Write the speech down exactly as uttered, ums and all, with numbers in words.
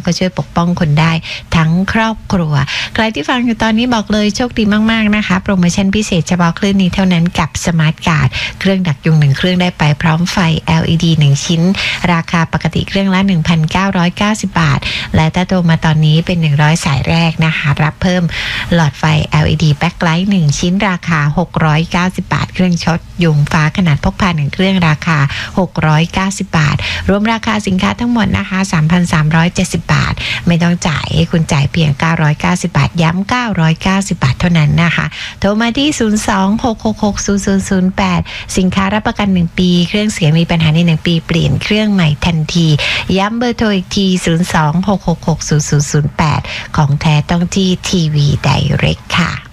ก็ช่วยปกป้องคนได้ทั้งครอบครัวใครที่ฟังอยู่ตอนนี้บอกเลยโชคดีมากๆนะคะโปรโมชั่นพิเศษเฉพาะคลื่นนี้เท่านั้นกับสมาร์ทการ์ดเครื่องดักยุงหนึ่งเครื่องได้ไปพร้อมไฟ แอล อี ดี หนึ่งชิ้นราคาปกติเครื่องละ หนึ่งพันเก้าร้อยเก้าสิบ บาทและถ้าโทรมาตอนนี้เป็นหนึ่งร้อยสายแรกนะคะรับเพิ่มหลอดไฟ แอล อี ดี Backlight หนึ่งชิ้นราคาหกร้อยเก้าสิบบาทเครื่องช็อตยุงฟ้าขนาดพกพาหนึ่งเครื่องราคาหกร้อยเก้าสิบบาทรวมราคาสินค้าทั้งหมดนะคะ สามพันสามร้อยเจ็ดสิบ บาทไม่ต้องจ่ายคุณจ่ายเพียงเก้าร้อยเก้าสิบบาทย้ำเก้าร้อยเก้าสิบบาทเท่านั้นนะคะโทรมาที่ศูนย์ สอง หก หก หก ศูนย์ ศูนย์ ศูนย์ แปดสินค้ารับประกันหนึ่งปีเครื่องเสียงมีปัญหาในหนึ่งปีเปลี่ยนเครื่องใหม่ทันทีย้ำเบอร์โทรอีกทีศูนย์ สอง หก หก หก ศูนย์ ศูนย์ ศูนย์ แปดของแท้ต้องที่ทีวีไดเรกค่ะ